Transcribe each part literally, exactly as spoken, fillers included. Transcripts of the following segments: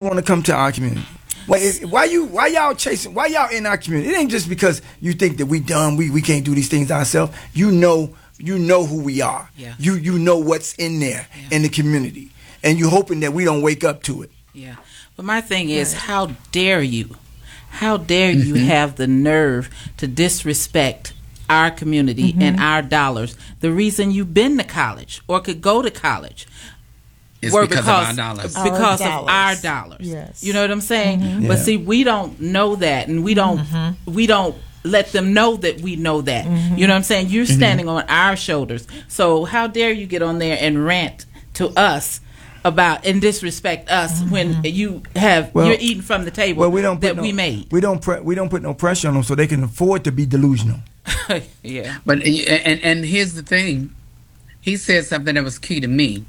want to come to our community? Why, why you? Why y'all chasing? Why y'all in our community? It ain't just because you think that we dumb. We we can't do these things ourselves. You know, you know who we are. Yeah. You you know what's in there yeah. in the community, and you hoping that we don't wake up to it. Yeah. But my thing is, how dare you? How dare you mm-hmm. have the nerve to disrespect our community mm-hmm. and our dollars? The reason you've been to college or could go to college. It's because, because of our dollars. Because our of dollars. our dollars. Yes. You know what I'm saying? Mm-hmm. But Yeah. see, we don't know that, and we don't Mm-hmm. we don't let them know that we know that. Mm-hmm. You know what I'm saying? You're Mm-hmm. standing on our shoulders. So how dare you get on there and rant to us about and disrespect us Mm-hmm. when you have Well- you're eating from the table Well, we don't put that no, we made. We don't pre- we don't put no pressure on them so they can afford to be delusional. Yeah. But and and here's the thing, he said something that was key to me.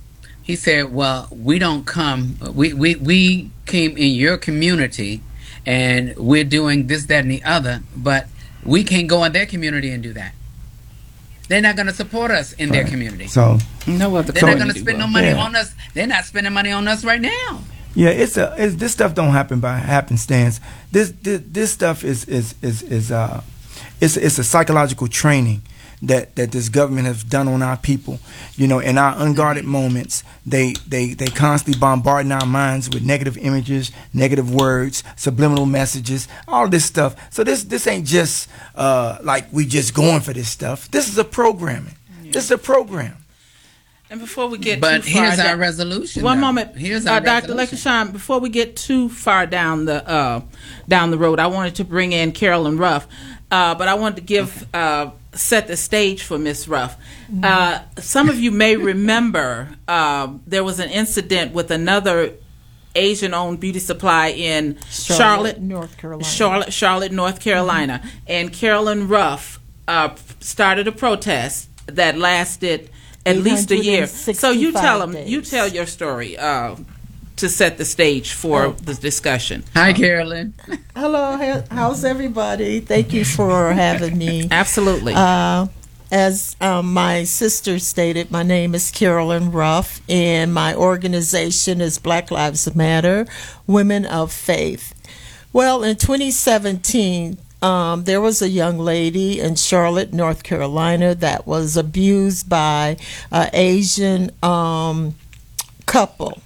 He said, "Well, we don't come. We we we came in your community, and we're doing this, that, and the other. But we can't go in their community and do that. They're not going to support us in their Right. community. So No other They're not going community to spend will. no money Yeah. on us. They're not spending money on us right now. yeah, it's a it's, this stuff don't happen by happenstance. This this, this stuff is is is is uh it's it's a psychological training that that this government has done on our people. You know, in our unguarded moments, they they they constantly bombarding our minds with negative images, negative words, subliminal messages, all this stuff. So this this ain't just uh like we just going for this stuff. This is a programming. Yeah. This is a program. And before we get But too far here's our down- resolution. One though. moment, Here's uh, our Doctor resolution. Lekashon, before we get too far down the uh, down the road, I wanted to bring in Carolyn Ruff, uh, but I wanted to give uh, set the stage for Miss Ruff. Uh, some of you may remember uh, there was an incident with another Asian-owned beauty supply in Charlotte, Charlotte, North Carolina. Charlotte, Charlotte, North Carolina, and Carolyn Ruff uh, started a protest that lasted at least a year. So you tell them, days. you tell your story uh, to set the stage for Oh. the discussion. Hi, Carolyn. Hello, ha- how's everybody? Thank you for having me. Absolutely. Uh, as um, my sister stated, my name is Carolyn Ruff, and my organization is Black Lives Matter, Women of Faith. Well, in twenty seventeen, um, there was a young lady in Charlotte, North Carolina, that was abused by an Asian um, couple.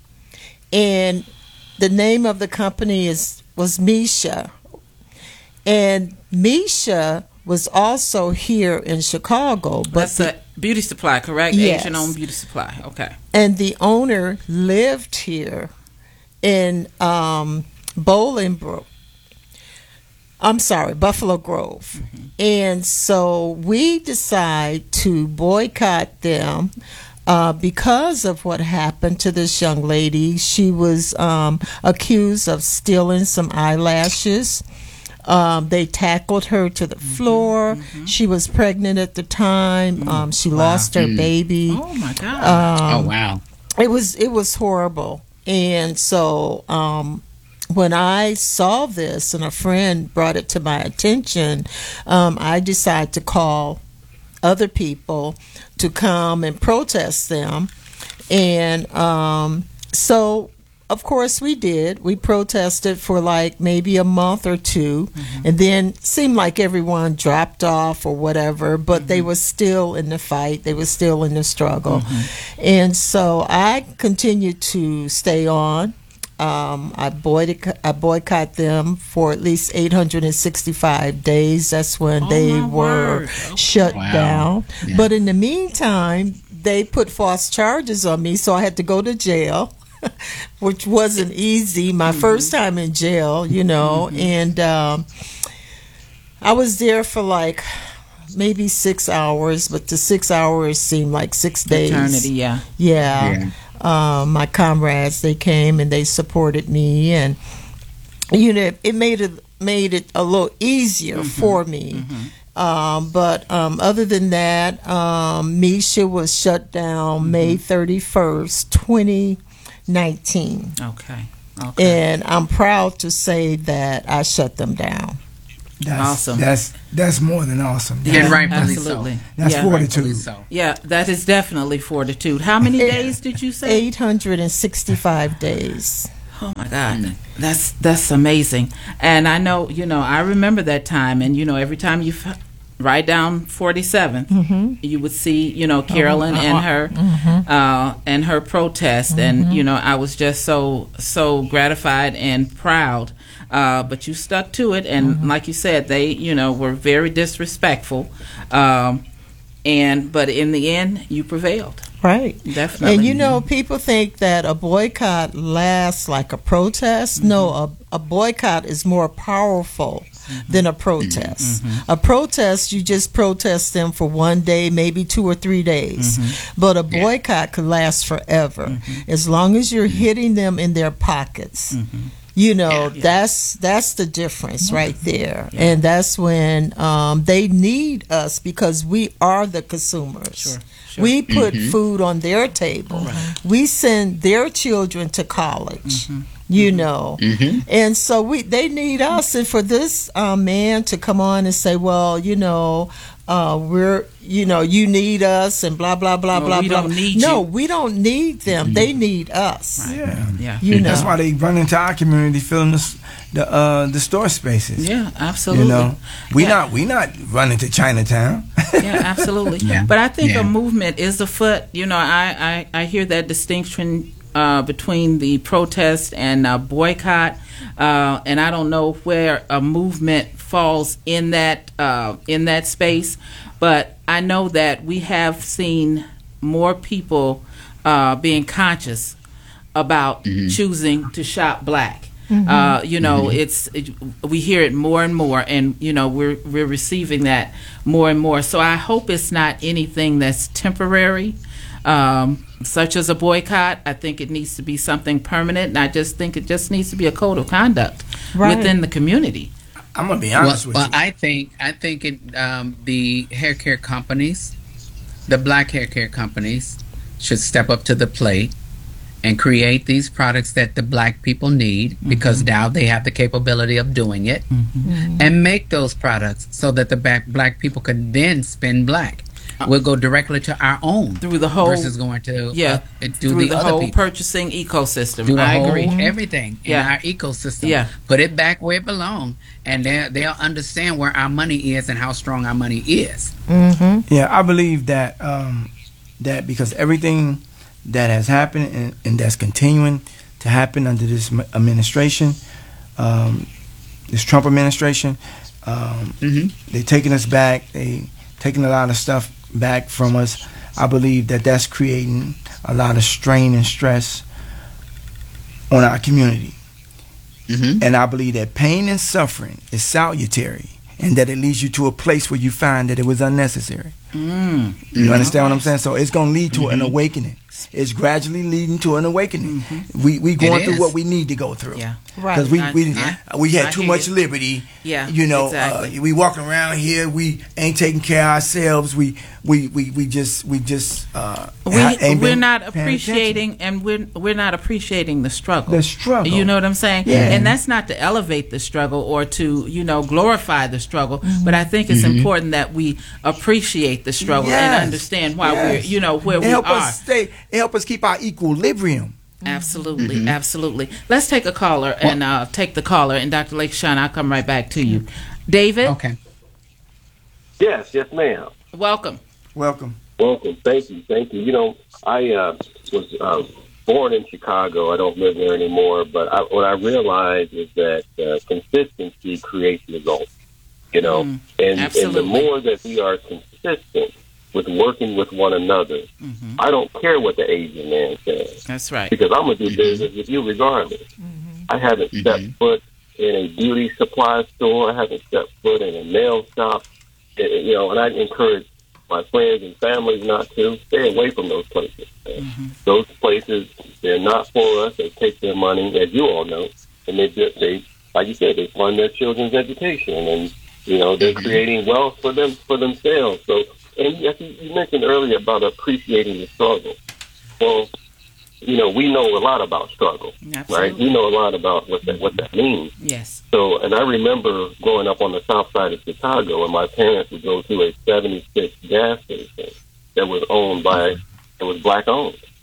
And the name of the company is was Misha. And Misha was also here in Chicago, but That's the, a beauty supply, correct? Yes. Asian-owned beauty supply. Okay. and the owner lived here in um, Bolingbrook. I'm sorry, Buffalo Grove. Mm-hmm. And so we decide to boycott them uh, because of what happened to this young lady. She was um, accused of stealing some eyelashes. Um, they tackled her to the floor. mm-hmm. She was pregnant at the time. Um, she lost her Mm. baby. Oh my God. Um, Oh, wow. it was it was horrible. And so um, when I saw this and a friend brought it to my attention, um, I decided to call other people to come and protest them. And um, so, of course, we did. We protested for like maybe a month or two, Mm-hmm. and then seemed like everyone dropped off or whatever, but Mm-hmm. they were still in the fight. They were still in the struggle. Mm-hmm. And so I continued to stay on. Um, I, boycott, I boycott them for at least eight hundred sixty-five days. That's when Oh, they my were word. Okay. shut Wow. down. Yeah. But in the meantime, they put false charges on me, so I had to go to jail, which wasn't easy. My Mm-hmm. first time in jail, you know, and um, I was there for like maybe six hours, but the six hours seemed like six days. Eternity, yeah. Yeah. Yeah. Um, my comrades, they came and they supported me, and you know, it made it made it a little easier for me. Um, but um, other than that, um, Misha was shut down May thirty-first, twenty nineteen, Okay. Okay. and I'm proud to say that I shut them down. That's, Awesome. That's that's more than awesome. Yeah, That's, rightfully Absolutely. that's yeah. fortitude. Rightfully so. Yeah, that is definitely fortitude. How many days did you say? eight hundred sixty-five days. Oh my God, that's that's amazing. And I know, you know, I remember that time. And you know, every time you f- ride down forty-seventh, mm-hmm. you would see, you know, Carolyn and her mm-hmm. uh, and her protest. Mm-hmm. And you know, I was just so so gratified and proud. Uh, but you stuck to it, and mm-hmm. like you said, they, you know, were very disrespectful. Um, and but in the end, you prevailed. Right. Definitely. And you know, people think that a boycott lasts like a protest. Mm-hmm. No, a, a boycott is more powerful mm-hmm. than a protest. Mm-hmm. A protest, you just protest them for one day, maybe two or three days. Mm-hmm. But a boycott could last forever, mm-hmm. as long as you're hitting them in their pockets. Mm-hmm. You know, yeah. that's that's the difference right there. Yeah. And that's when um, they need us, because we are the consumers. Sure. Sure. We put mm-hmm. food on their table. Right. We send their children to college. Mm-hmm. You mm-hmm. know, mm-hmm. and so we they need us. And for this uh, man to come on and say, well, you know, uh, we're, you know, you need us and blah, blah, blah, well, blah, we blah. Don't need no, you. we don't need them. Mm-hmm. They need us. Right. Yeah. Yeah. You know. That's why they run into our community filling the, the, uh, the store spaces. Yeah, absolutely. You know, we yeah. not we not running to Chinatown. Yeah, absolutely. Yeah. But I think yeah. a movement is afoot. You know, I, I, I hear that distinction uh, between the protest and uh, boycott. Uh, and I don't know where a movement falls in that uh, in that space, but I know that we have seen more people uh, being conscious about mm-hmm. choosing to shop black. Mm-hmm. Uh, you know, mm-hmm. it's it, we hear it more and more, and you know we're we're receiving that more and more. So I hope it's not anything that's temporary. Um, such as a boycott. I think it needs to be something permanent, and I just think it just needs to be a code of conduct right. within the community. I'm gonna be honest well, with well, you. Well, I think I think it, um, the hair care companies, the black hair care companies, should step up to the plate and create these products that the black people need, mm-hmm. because now they have the capability of doing it, mm-hmm. Mm-hmm. and make those products so that the black black people can then spend black. We'll go directly to our own through the whole versus going to yeah uh, do through the, the other whole people. Purchasing ecosystem. Do the I whole, agree. Everything yeah. in our ecosystem. Yeah. Put it back where it belongs, and they they'll understand where our money is and how strong our money is. Mm-hmm. Yeah, I believe that um, that because everything that has happened and, and that's continuing to happen under this administration, um, this Trump administration, um, mm-hmm. they're taking us back. They taking a lot of stuff back from us. I believe that that's creating a lot of strain and stress on our community. Mm-hmm. And I believe that pain and suffering is salutary, and that it leads you to a place where you find that it was unnecessary. Mm. You understand what I'm saying? So it's going to lead to mm-hmm. an awakening. It's gradually leading to an awakening. Mm-hmm. We we going through what we need to go through. Yeah, right. Because we I, we I, we had I too much you. liberty. Yeah, you know, exactly. uh, we walking around here. We ain't taking care of ourselves. We we we, we just we just uh, we ain't we're been not paying appreciating, attention. and we're we're not appreciating the struggle. The struggle. You know what I'm saying? Yeah. And that's not to elevate the struggle or to, you know, glorify the struggle, mm-hmm. but I think it's mm-hmm. important that we appreciate the struggle yes. and understand why yes. we're, you know, where it we help are. Us stay, it help us keep our equilibrium. Absolutely, mm-hmm. absolutely. Let's take a caller and uh, take the caller, and Doctor Lake Sean, I'll come right back to you. David? Okay. Yes, yes, ma'am. Welcome. Welcome. Welcome. Thank you. Thank you. You know, I uh, was uh, born in Chicago. I don't live there anymore. But I, what I realized is that uh, consistency creates results. You know, Mm, and, and absolutely. the more that we are consistent with working with one another, mm-hmm. I don't care what the Asian man says. That's right. Because I'm going to do mm-hmm. business with you regardless. Mm-hmm. I haven't mm-hmm. stepped foot in a beauty supply store. I haven't stepped foot in a nail shop. You know, and I encourage my friends and families not to stay away from those places. Mm-hmm. Those places, they're not for us. They take their money, as you all know, and they just, they, like you said, they fund their children's education, and you know they're mm-hmm. creating wealth for them for themselves. So, and as you mentioned earlier about appreciating the struggle. Well, you know, we know a lot about struggle, Absolutely. right? We know a lot about what that what that means. Yes. So, and I remember growing up on the south side of Chicago, and my parents would go to a seventy-six gas station that was owned by, it was black owned.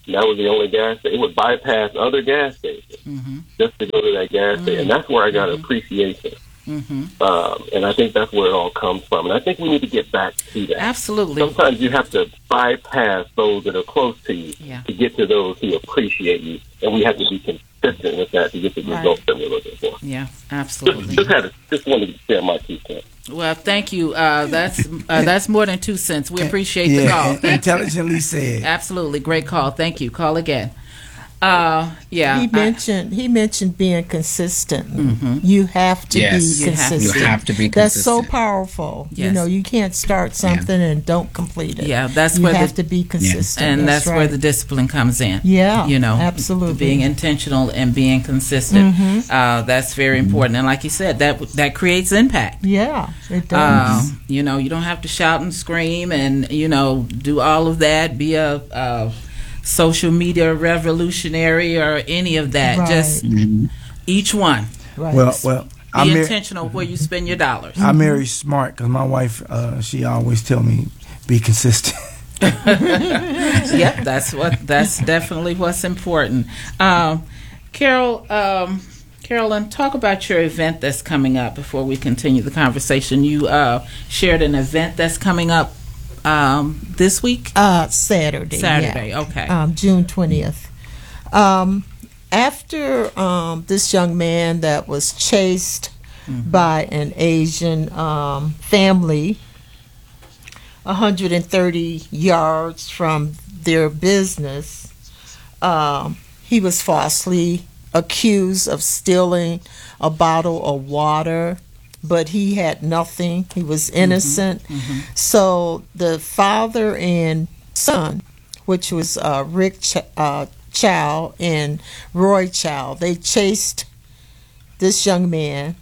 and that was the only gas station. It would bypass other gas stations Mm-hmm. just to go to that gas station. And that's where I got appreciation. Mm-hmm. Um, and I think that's where it all comes from. And I think we need to get back to that. Absolutely. Sometimes you have to bypass those that are close to you Yeah. to get to those who appreciate you. And we have to be consistent with that to get the Right. results that we're looking for. Yeah, Just, absolutely. just, had to, just wanted to share my two cents. Well, thank you. Uh, that's uh, that's more than two cents. We appreciate the Yeah, call. in- Thank you. intelligently said. Absolutely, great call. Thank you. Call again. Uh, yeah, He I- mentioned he mentioned being consistent. Mhm. You have to Yes. be You have to. consistent. You have to be That's so consistent. powerful. You Yes. know, you can't start something and don't complete it. Yeah, that's you where have the- to be consistent. and that's, where right. the discipline comes in. Yeah, you know, absolutely. being intentional and being consistent. Mhm. Uh, that's very important. And like you said, that that creates impact. Yeah, it does. Um, you know, you don't have to shout and scream and, you know, do all of that, be a, a social media revolutionary or any of that. Right. Just Mhm. each one. right. Well, well, I Be mar- intentional where you spend your dollars. I marry smart because my wife, uh, she always tell me be consistent. Yep, that's what. That's definitely what's important. Um, Carol, um, Carolyn, talk about your event that's coming up before we continue the conversation. You uh, shared an event that's coming up um, this week. uh, Saturday. Saturday, yeah. okay. Um, June twentieth. Um, after um, this young man that was chased by an Asian um, family one hundred thirty yards from their business, um, he was falsely accused of stealing a bottle of water, but he had nothing. He was innocent. So the father and son, which was uh, Rick Ch- uh, Chow and Roy Chow, they chased this young man,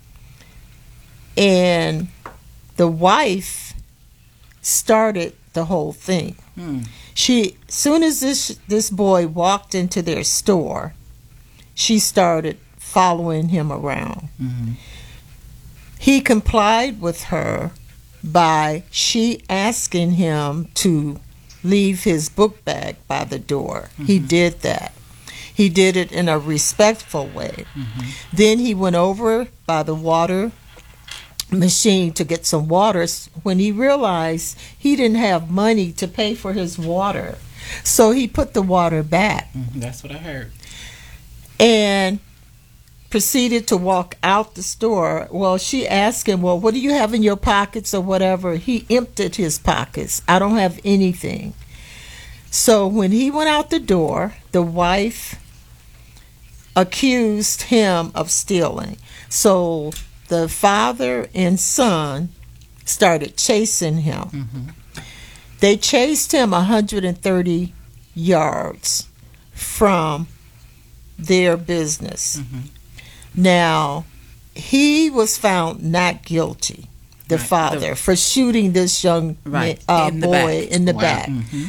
and the wife started the whole thing. Hmm. She, soon as this this boy walked into their store, she started following him around. Mhm. He complied with her by she asking him to leave his book bag by the door. He did that. He did it in a respectful way. Then he went over by the water machine to get some water when he realized he didn't have money to pay for his water. So he put the water back Mhm, that's what I heard. and proceeded to walk out the store. Well, she asked him, well, what do you have in your pockets or whatever? He emptied his pockets. I don't have anything. So when he went out the door, the wife accused him of stealing. So the father and son started chasing him. They chased him one hundred thirty yards from their business. Now, he was found not guilty, the Right. father, The- for shooting this young Right. ma- uh, In the boy back. in the Wow. back. Mhm.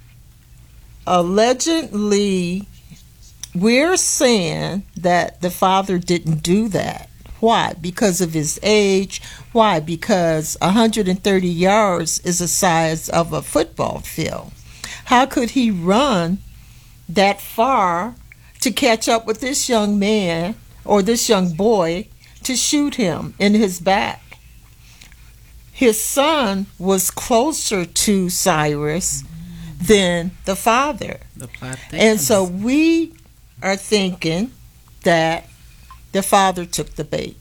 Allegedly, we're saying that the father didn't do that. Why? Because of his age. Why? Because one hundred thirty yards is the size of a football field. How could he run that far to catch up with this young man or this young boy to shoot him in his back? His son was closer to Cyrus than the father. The plot And so thickens. we are thinking that the father took the bait.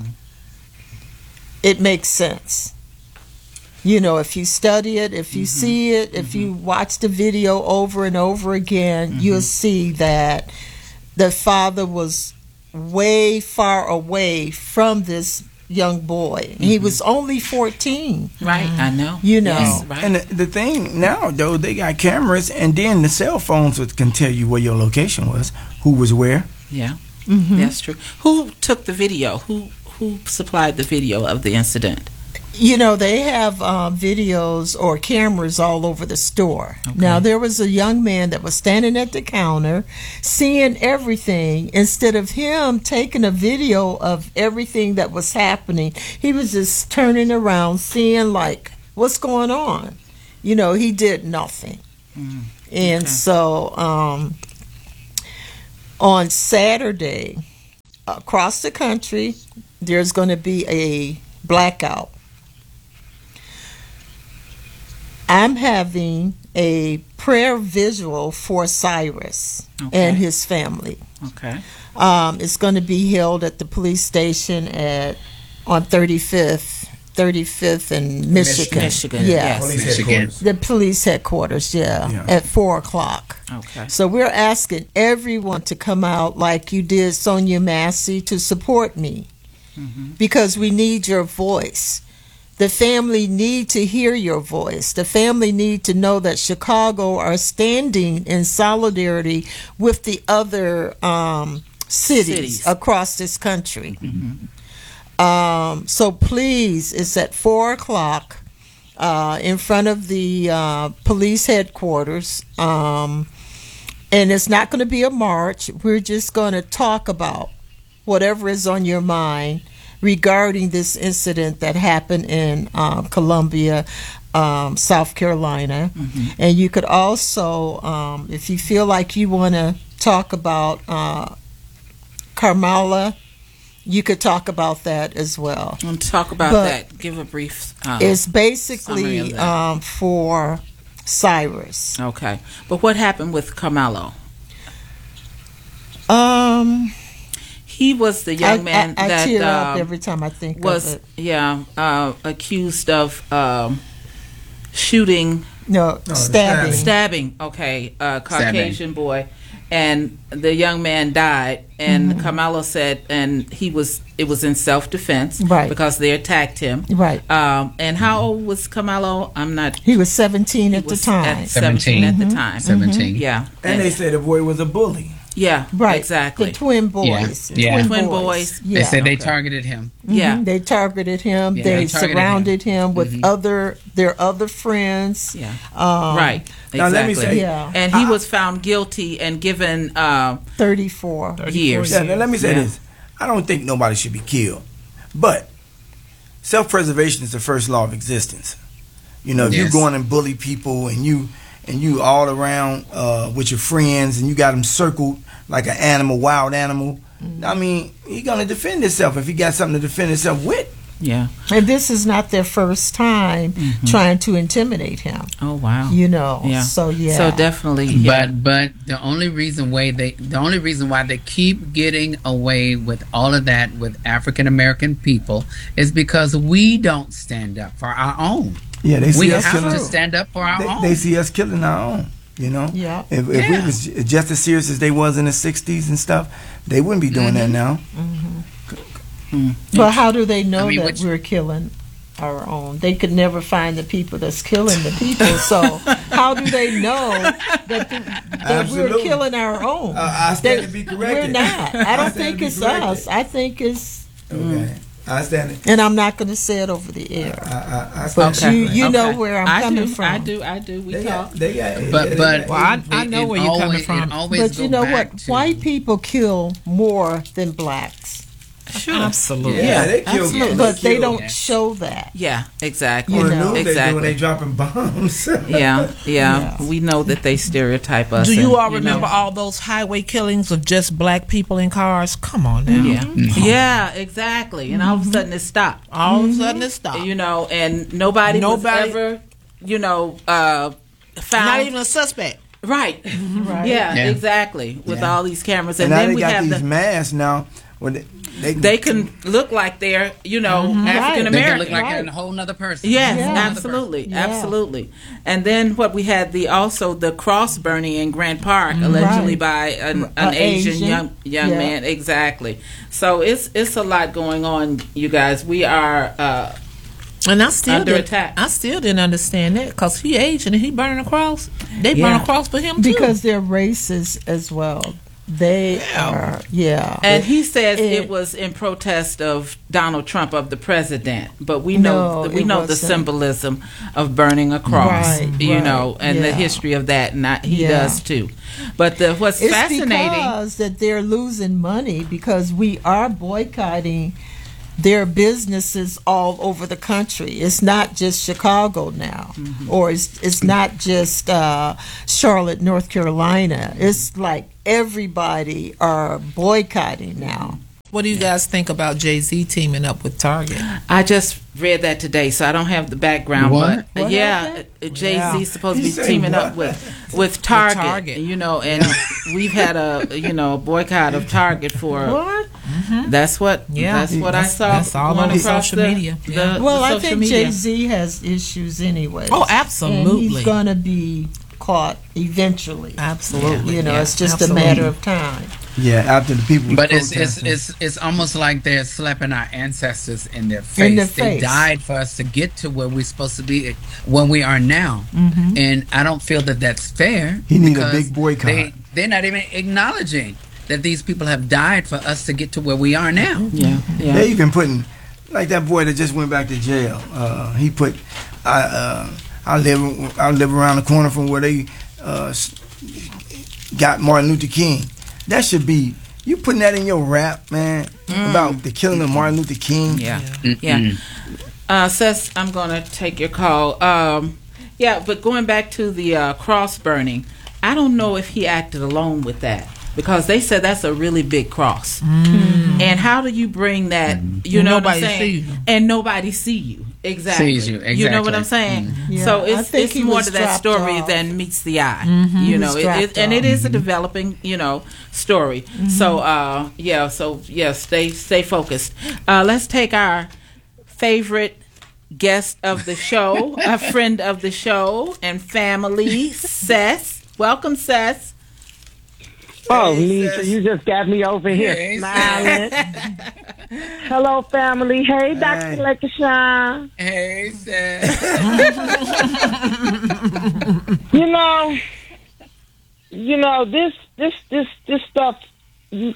It makes sense. You know, if you study it, if you see it, if you watch the video over and over again, you'll see that the father was way far away from this young boy. He was only fourteen. Right, I know. You know. Yes, right. And the, the thing now, though, they got cameras, and then the cell phones would, can tell you where your location was, who was where. yeah, Mhm. that's true. Who took the video? Who who supplied the video of the incident? You know, they have uh, videos or cameras all over the store. Okay. Now, there was a young man that was standing at the counter seeing everything. Instead of him taking a video of everything that was happening, he was just turning around, seeing, like, what's going on. You know, he did nothing. And Okay. so um, on Saturday, across the country, there's going to be a blackout. I'm having a prayer visual for Cyrus Okay. and his family. Okay. Um, it's going to be held at the police station at on thirty-fifth, thirty-fifth and Michigan. Michigan, Yes. yes. Police Michigan. headquarters. The police headquarters, yeah, Yeah. at four o'clock. Okay. So we're asking everyone to come out like you did Sonia Massey to support me because we need your voice. The family need to hear your voice. The family need to know that Chicago are standing in solidarity with the other um, cities, Cities. across this country. Um, so please, it's at four o'clock uh, in front of the uh, police headquarters. Um, and it's not going to be a march. We're just going to talk about whatever is on your mind regarding this incident that happened in uh, Columbia, um, South Carolina. And you could also, um, if you feel like you want to talk about uh, Kamala, you could talk about that as well. I'm talk about But that. Give a brief. Uh, It's summary basically of that. um, for Cyrus. okay. But what happened with Carmelo? Um, He was the young I, man I, I that tear up um, every time I think was of it. yeah uh, accused of um, shooting, No, No, stabbing. stabbing. stabbing. Okay, uh, Caucasian boy, and the young man died. And Mm-hmm. Carmelo said, and he was it was in self defense, Right. Because they attacked him, Right. Um, and how old was Carmelo? I'm not. He was seventeen he at the was time. At seventeen at the Mm-hmm. time. seventeen. Yeah, And they said the boy was a bully. yeah, Right. exactly. The twin boys. Yeah. Yeah. Twin boys. Yeah. They said they Okay. targeted him. Yeah. Mhm. They targeted him. Yeah, they, they targeted surrounded him, with Mhm. other their other friends. Yeah. Um, Right. Now, let me Exactly. say- Yeah. And he was found guilty and given uh, thirty-four. years. Yeah, now let me say Yeah. this. I don't think nobody should be killed. But self-preservation is the first law of existence. You know, if you Yes. go in and bully people and you and you all around uh, with your friends and you got them circled like an animal, wild animal, I mean, he's going to defend himself if he got something to defend himself with. Yeah. And this is not their first time trying to intimidate him. Oh wow. You know. Yeah. So yeah. So definitely. Yeah. But but the only reason why they the only reason why they keep getting away with all of that with African American people is because we don't stand up for our own. Yeah, they see We us have killing. to stand up for our They, own. they see us killing our own. You know. Yeah. If, if we Yeah. was just as serious as they was in the sixties and stuff, they wouldn't be doing that now. But how do they know I mean, that which- we're killing our own? They could never find the people that's killing the people. So how do they know that, the, that we're Absolutely. killing our own? Uh, I stand They- to be We're corrected. not. I I don't stand think to be it's corrected. us. I think it's, Okay. I stand it. and I'm not going to say it over the air. I, I, I But stand you, it. you know Okay. where I'm I coming do, from. I do. I do. We They talk. got, they got, But they but got- Well, I- I it- know it where you're coming always- from. It always But you go know back what? to- White people kill more than blacks. Sure. Absolutely. yeah, they kill, absolutely. they But they kill. don't Yeah. show that. Yeah. Exactly. You On the know. news they do when Exactly. they dropping bombs. Yeah, yeah. Yeah. We know that they stereotype us. Do and, you all know, remember all those highway killings of just black people in cars? Come on now. Yeah. Yeah. Exactly. And all of a sudden it stopped. All of a sudden it stopped. You know, and nobody, Nobody- was ever, you know, uh, found. Not even a suspect. right. Right. Yeah, Yeah. Exactly. With Yeah. all these cameras, And and, now then they we got have these the. masks now. When they, they, They can look like they're, you know, African They can American. look like Right. a whole nother person. Yes, Yeah. absolutely, Yeah. absolutely. And then what we had the also the cross burning in Grant Park, allegedly Right. by an, A an Asian, Asian. young young Yeah. man. Exactly. So it's it's a lot going on, you guys. We are. Uh, And I still Under did, attack. I still didn't understand that because he Asian and he burning a cross. They burn Yeah. a cross for him too. Because they're racist as well. They are, yeah. and he says It- it was in protest of Donald Trump, of the president. But we know No, we it know the wasn't. symbolism of burning a cross, Right, you right, know, and the yeah. history of that. And I, he Yeah. does too. But the, what's It's fascinating. because that they're losing money because we are boycotting there are businesses all over the country. It's not just Chicago now, mm-hmm. or it's, it's not just uh, Charlotte, North Carolina. It's like everybody are boycotting now. What do you guys think about Jay-Z teaming up with Target? I just read that today, so I don't have the background. What? But What yeah, Jay-Z Yeah. supposed to He be said teaming what? up with with Target, Target. you know, and we've had a you know boycott of Target for. What? That's what. Yeah. that's what That's- I saw. that's all going over across social the- media. the- Yeah. the Well, I social think media. Jay-Z has issues anyway. Oh, And absolutely. he's going to be caught eventually. Absolutely. You know, Yeah, it's just absolutely. a matter of time. Yeah, after the people. But it's, it's protesting. it's it's almost like they're slapping our ancestors in their face. In their They face. died for us to get to where we're supposed to be, when we are now. Mm-hmm. And I don't feel that that's fair. He need a because big boycott. They, they're not even acknowledging that these people have died for us to get to where we are now. Yeah, yeah. They even putting, like that boy that just went back to jail. Uh, he put, I uh, I live I live around the corner from where they uh, s- got Martin Luther King. That should be, you putting that in your rap, man, about the killing of Martin Luther King. Yeah, yeah. Uh, Seth, I'm going to take your call. Um, yeah, but going back to the uh, cross burning, I don't know if he acted alone with that, because they said that's a really big cross. And how do you bring that? You And know what nobody I'm saying? see you. And nobody see you. Exactly. Sees you, You know what I'm exactly. saying? Yeah, So I it's think it's he more was to that dropped story off. than meets the eye. Mm-hmm. You He know, was it, dropped it, and it off. is a developing, you know, story. So uh, yeah, so yeah, stay stay focused. Uh, let's take our favorite guest of the show, a friend of the show and family, Seth. Welcome, Seth. Oh, Hey, Lisa, sis. you just got me over here Hey, smiling. Hello, family. Hey, Doctor Hey. Lekashawn. Hey, Seth. You know, you know this, this, this, this stuff. you-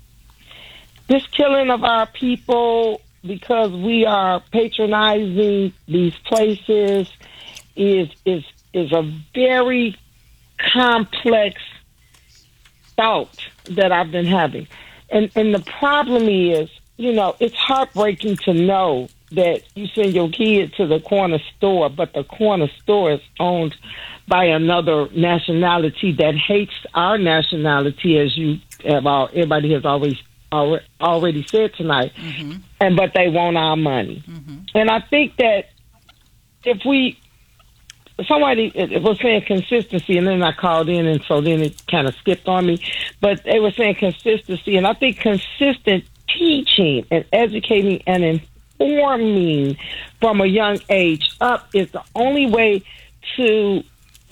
This killing of our people because we are patronizing these places is is is a very complex thought that I've been having. And and the problem is, you know, it's heartbreaking to know that you send your kid to the corner store, but the corner store is owned by another nationality that hates our nationality, as you have all, everybody has always alre- already said tonight. And but they want our money. And I think that if we somebody it was saying consistency, and then I called in, and so then it kind of skipped on me. But they were saying consistency, and I think consistent teaching and educating and informing from a young age up is the only way to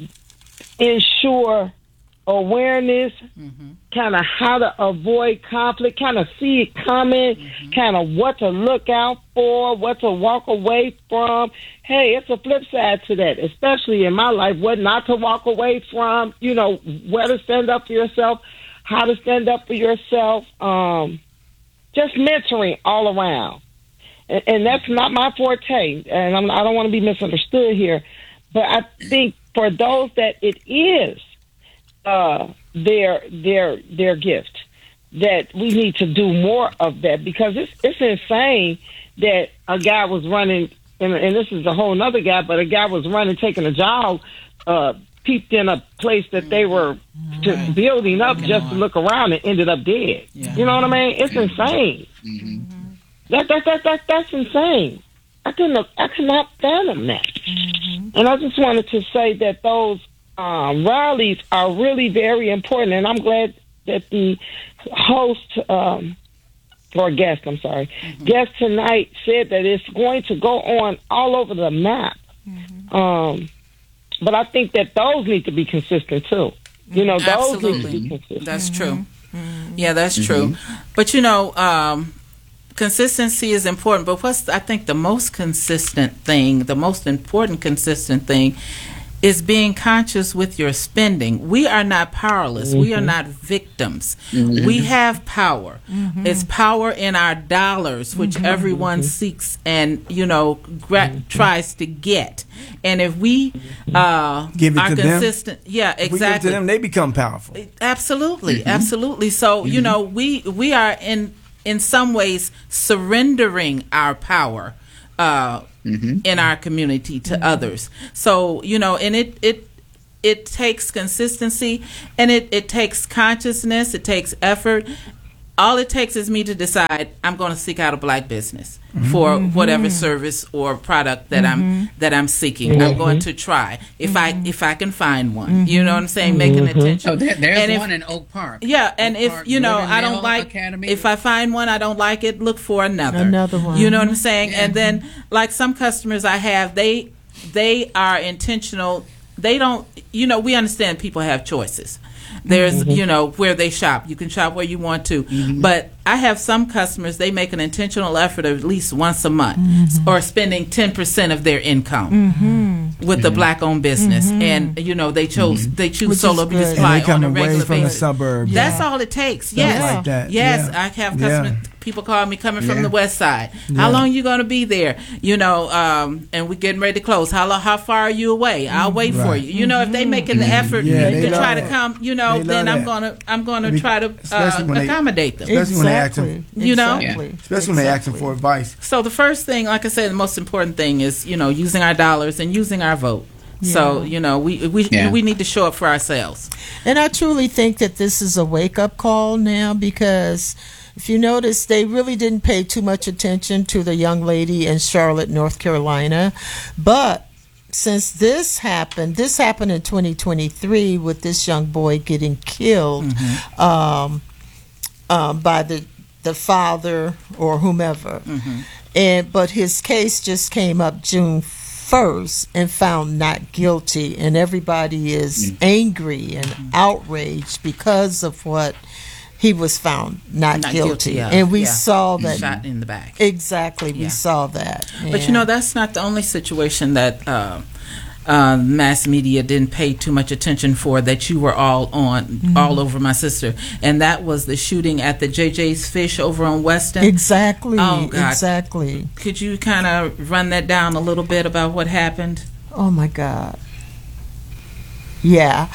ensure awareness, kind of how to avoid conflict, kind of see it coming, kind of what to look out for, what to walk away from. Hey, it's a flip side to that, especially in my life, what not to walk away from, you know, where to stand up for yourself, how to stand up for yourself, um, just mentoring all around. And, and that's not my forte, and I'm, I don't want to be misunderstood here, but I think for those that it is, Uh, their their their gift, that we need to do more of that, because it's it's insane that a guy was running, and, and this is a whole nother guy, but a guy was running, taking a jog, uh, peeped in a place that they were just building up just to look around, and ended up dead. You know what I mean? It's insane. That, that that that that's insane. I couldn't I could not fathom that. And I just wanted to say that those Um, rallies are really very important, and I'm glad that the host, um, or guest, I'm sorry, guest tonight said that it's going to go on all over the map. Um, but I think that those need to be consistent too. You know, those need to Absolutely. be consistent. That's true. Yeah, that's true. But you know, um, consistency is important. But what's I think the most consistent thing, the most important consistent thing, is being conscious with your spending. We are not powerless. We are not victims. We have power. It's power in our dollars, which everyone seeks and, you know, gra- tries to get. And if we uh, Give it are to them. consistent, yeah, If we give it exactly. to them, they become powerful. Absolutely, absolutely. So you know, we we are in in some ways surrendering our power uh, mm-hmm. in our community to mm-hmm. others. So, you know, and it it it takes consistency, and it, it takes consciousness, it takes effort. All it takes is me to decide I'm going to seek out a black business mm-hmm. for whatever service or product that mm-hmm. I'm that I'm seeking. Mm-hmm. I'm going to try if mm-hmm. I if I can find one. Mm-hmm. You know what I'm saying? Make an attention. Oh, there, there's and if, one in Oak Park. Yeah, and Oak if Park, you know Riverdale I don't like Academy. If I find one I don't like it, look for another. Another one. You know what I'm saying? Yeah. And then like some customers I have, they they are intentional. They don't. You know, we understand people have choices. There's, mm-hmm. you know, where they shop. You can shop where you want to. Mm-hmm. But I have some customers, they make an intentional effort of at least once a month mm-hmm. or spending ten percent of their income mm-hmm. with the mm-hmm. black-owned business. Mm-hmm. And, you know, they chose, mm-hmm. they choose Which Solo Beauty Supply on a regular from basis. The suburbs. That's yeah. all it takes. Stuff Yes. like that. Yes. Yeah. I have yeah. customers, people call me coming from yeah. the west side. Yeah. How long you going to be there? You know, um, and we're getting ready to close. How lo- how far are you away? I'll wait right. for you. You know, if they making the effort yeah, to try that. to come, you know, They then love I'm that. going to I'm going to Be- try to uh, when they- accommodate them. Especially when they ask Exactly. them- You know? Exactly. Especially when they asking for advice. So the first thing, like I said, the most important thing is, you know, using our dollars and using our vote. Yeah. So, you know, we we Yeah. we need to show up for ourselves. And I truly think that this is a wake-up call now, because if you notice, they really didn't pay too much attention to the young lady in Charlotte, North Carolina. But since this happened, this happened in twenty twenty-three with this young boy getting killed mm-hmm. um, um, by the the father or whomever. Mm-hmm. And but his case just came up June first and found not guilty, and everybody is mm-hmm. angry and mm-hmm. outraged because of what he was found not, Not guilty, guilty of, and we yeah. saw that Shot in the back. exactly. Yeah. We saw that, But you know, that's not the only situation that uh, uh, mass media didn't pay too much attention for, that you were all on, mm-hmm. all over my sister. And that was the shooting at the J J's Fish over on Weston. exactly, Oh, God. exactly. Could you kind of run that down a little bit about what happened? Oh my God. Yeah.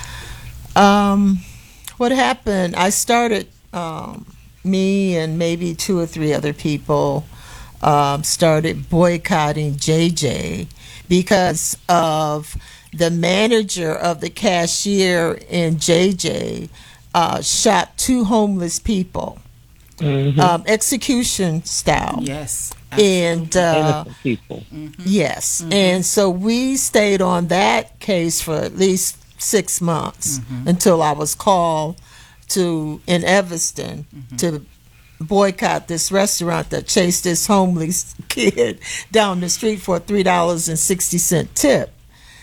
Um, what happened? I started. Um, me and maybe two or three other people um, started boycotting J J because of the manager of the cashier in J J uh, shot two homeless people, mm-hmm. um, execution style. Yes. And uh, Innocent people. Mm-hmm. yes, Mm-hmm. and so we stayed on that case for at least six months Mm-hmm. until I was called to in Evanston mm-hmm. to boycott this restaurant that chased this homeless kid down the street for a three dollars and sixty cent tip.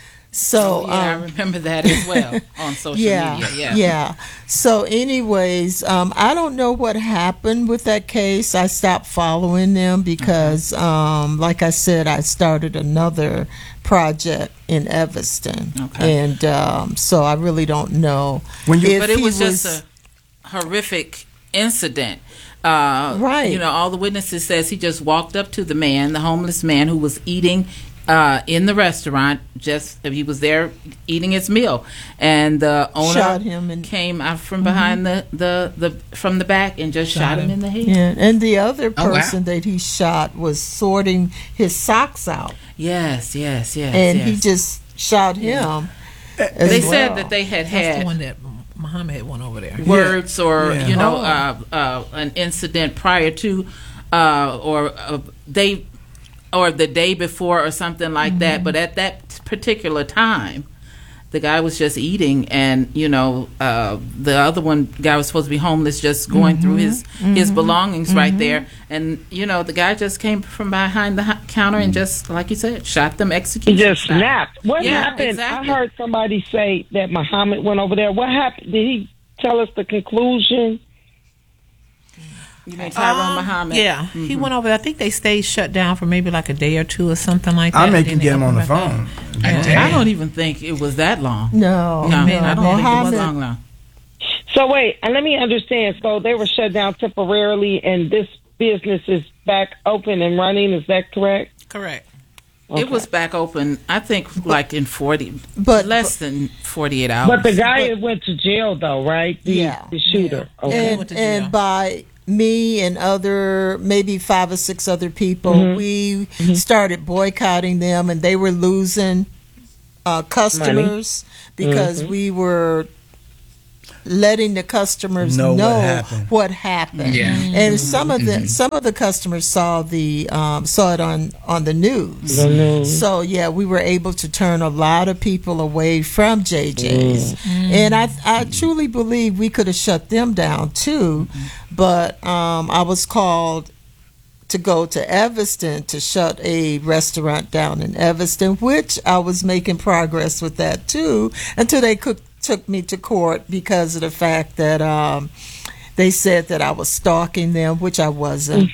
So oh, yeah, um, I remember that as well on social yeah, media. Yeah, yeah. So, anyways, um, I don't know what happened with that case. I stopped following them because, mm-hmm. um, like I said, I started another project in Evanston, Okay. and um, so I really don't know. When you- if But it he was just a horrific incident. Uh, Right. You know, all the witnesses says he just walked up to the man, the homeless man who was eating uh, in the restaurant. Just he was there eating his meal, and the owner Shot him and- came out from behind mm-hmm. the, the, the from the back and just shot, shot him. him in the head. Yeah, and the other Oh, wow. person that he shot was sorting his socks out, Yes, yes, yes. and yes. he just shot him. as They well. said that they had That's the had one that Muhammad had one over there. words or Yeah. you know Oh. uh, uh, an incident prior to uh, or uh, they or the day before or something like Mm-hmm. that, but at that particular time the guy was just eating, and you know uh, the other one guy was supposed to be homeless, just going Mm-hmm. through his his belongings right there, and you know the guy just came from behind the hu- counter and just like you said shot them He execution just style. snapped. What Yeah, happened? exactly. I heard somebody say that Muhammad went over there. What happened? Did he tell us the conclusion? You mean Tyrone Um, Muhammad? Yeah, he went over there. I think they stayed shut down for maybe like a day or two or something like that. I'll make and you then get they him on the opened back phone. up. A day. I don't even think it was that long. No, No, no, I don't think it was Muhammad- long, long. So wait, and let me understand. So they were shut down temporarily, and this business is back open and running. Is that correct? Correct. Okay. It was back open, I think, like in forty, But- less than forty-eight hours. But the guy went to jail, though, right? The, Yeah. the shooter. Okay. he and went to jail. and by me and other, maybe five or six other people, Mhm. we started boycotting them, and they were losing uh, customers because Mhm. we were letting the customers Know know, what happened. what happened. Yeah. And some of the some of the customers saw the um, saw it on on the news. The news. So yeah, we were able to turn a lot of people away from J J's, and I I truly believe we could have shut them down too, but um, I was called to go to Evanston to shut a restaurant down in Evanston, which I was making progress with that too, until they cook, took me to court because of the fact that um, they said that I was stalking them, which I wasn't.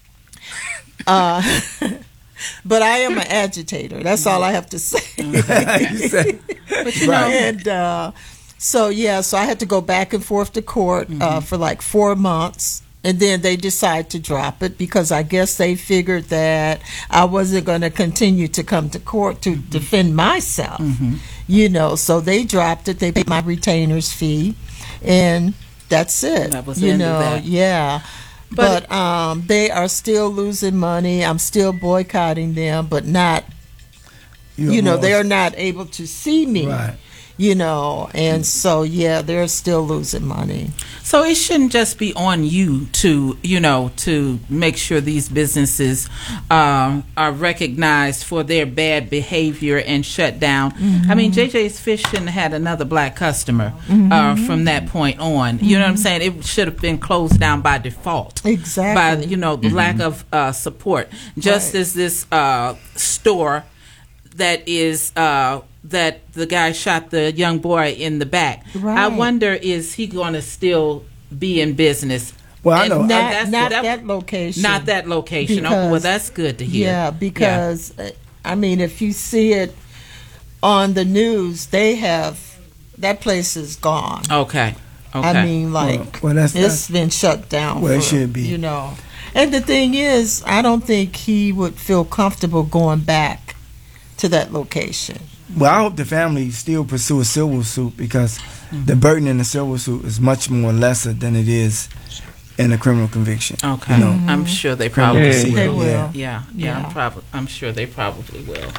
Uh, but I am an agitator. That's all I have to say. You say- right. And uh, so, yeah, so I had to go back and forth to court uh, for like four months. And then they decided to drop it because I guess they figured that I wasn't going to continue to come to court to defend myself. You know, so they dropped it. They paid my retainer's fee. And that's it. That was the you end of know, that. yeah. But- But, um, they are still losing money. I'm still boycotting them, but not, You're you know, more- they are not able to see me. Right. You know, and so, yeah, they're still losing money. So it shouldn't just be on you to, you know, to make sure these businesses uh, are recognized for their bad behavior and shut down. I mean, J J's Fish shouldn't have had another black customer uh, from that point on. You know what I'm saying? It should have been closed down by default. Exactly. By, you know, the lack of uh, support. Just Right. as this uh, store that is uh, that the guy shot the young boy in the back. I Right. wonder, is he going to still be in business? Well, I And know. that- Not, that's- not that- that, location. Not that location. Oh, well, Because- that's good to hear. Yeah, because uh, I mean, if you see it on the news, they have that place is gone. Okay. Okay. I mean, Well, like well, that's, it's that's been shut down. Well, it for, should be. you know. And the thing is, I don't think he would feel comfortable going back to that location. well. I hope the family still pursue a civil suit because the burden in the civil suit is much more lesser than it is in a criminal conviction. Okay. You know, I'm sure they criminal probably proceeding, They will. will. Yeah. Yeah, yeah, Yeah. I'm, prob- I'm sure they probably will.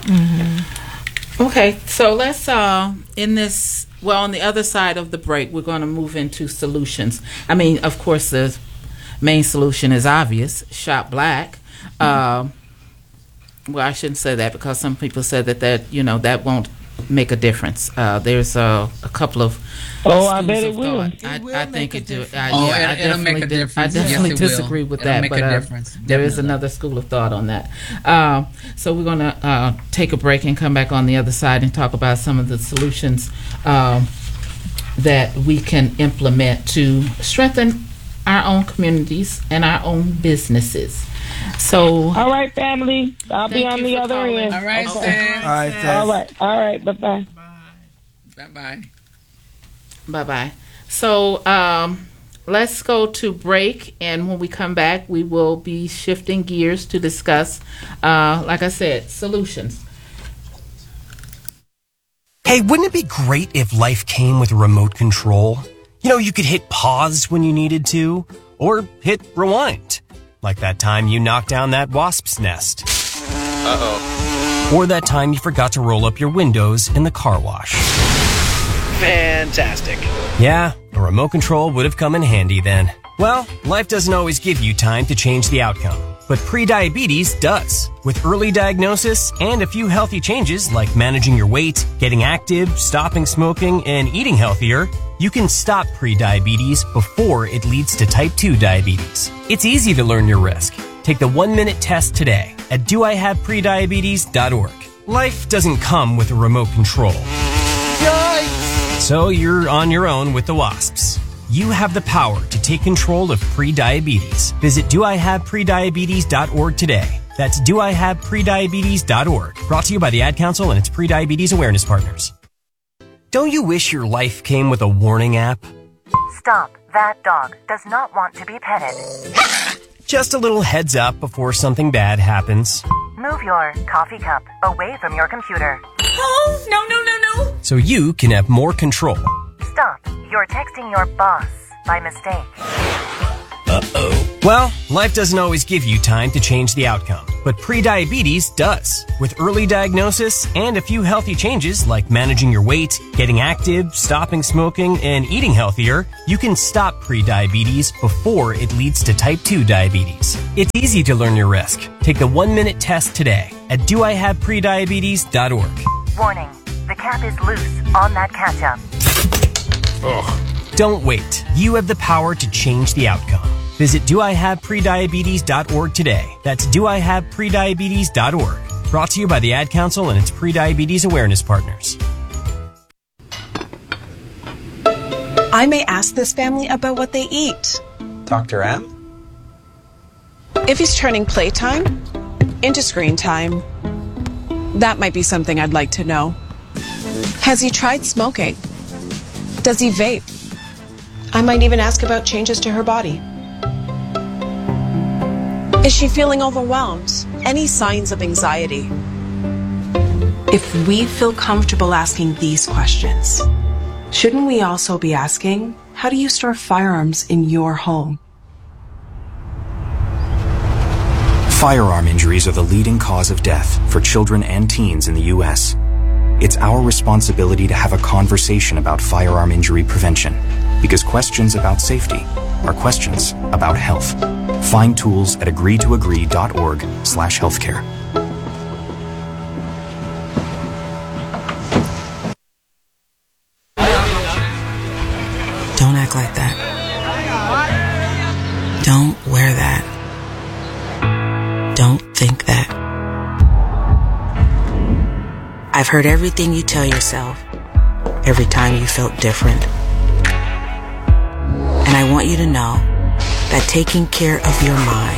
Okay, so let's, uh, in this, well, on the other side of the break, we're going to move into solutions. I mean, of course, the main solution is obvious, shop black. Uh, well, I shouldn't say that because some people said that, that you know, that won't make a difference. Uh, there's uh, a couple of Oh, I schools bet of it will. thought. It I, will I make think a it do. difference. I, Oh, yeah, I it'll- it'll make definitely a di- difference. I Yes, definitely it will. disagree with It'll that, make but a uh, difference. there is Definitely. another school of thought on that. Uh, so we're going to uh, take a break and come back on the other side and talk about some of the solutions um, that we can implement to strengthen our own communities and our own businesses. So, All right, family. I'll be Thank on you the for other calling. end. All right, Okay. Sam. All right, All Tess. right. All right. Bye bye. Bye-bye. bye bye. So, um, let's go to break, and when we come back, we will be shifting gears to discuss, uh, like I said, solutions. Hey, wouldn't it be great if life came with a remote control? You know, you could hit pause when you needed to, or hit rewind. Like that time you knocked down that wasp's nest. Uh-oh. Or that time you forgot to roll up your windows in the car wash. Fantastic. Yeah, a remote control would have come in handy then. Well, life doesn't always give you time to change the outcome, but prediabetes does. With early diagnosis and a few healthy changes like managing your weight, getting active, stopping smoking, and eating healthier, you can stop prediabetes before it leads to type two diabetes. It's easy to learn your risk. Take the one-minute test today at do I have prediabetes dot org. Life doesn't come with a remote control. So you're on your own with the wasps. You have the power to take control of prediabetes. Visit do I have prediabetes dot org today. That's do I have prediabetes dot org. Brought to you by the Ad Council and its prediabetes awareness partners. Don't you wish your life came with a warning app? Stop. That dog does not want to be petted. Just a little heads up before something bad happens. Move your coffee cup away from your computer. Oh, no, no, no, no. So you can have more control. Stop. You're texting your boss by mistake. Uh-oh. Well, life doesn't always give you time to change the outcome, but prediabetes does. With early diagnosis and a few healthy changes like managing your weight, getting active, stopping smoking, and eating healthier, you can stop prediabetes before it leads to type two diabetes. It's easy to learn your risk. Take the one-minute test today at do I have prediabetes dot org. Warning, the cap is loose on that ketchup. Ugh. Don't wait. You have the power to change the outcome. Visit do I have prediabetes dot org today. That's do I have prediabetes dot org. Brought to you by the Ad Council and its prediabetes awareness partners. I may ask this family about what they eat. Doctor M? If he's turning playtime into screen time, that might be something I'd like to know. Has he tried smoking? Does he vape? I might even ask about changes to her body. Is she feeling overwhelmed? Any signs of anxiety? If we feel comfortable asking these questions, shouldn't we also be asking, how do you store firearms in your home? Firearm injuries are the leading cause of death for children and teens in the U S It's our responsibility to have a conversation about firearm injury prevention, because questions about safety are questions about health. Find tools at agree to agree dot org slash healthcare. Don't act like that. Don't wear that. Don't think that. I've heard everything you tell yourself every time you felt different. And I want you to know that taking care of your mind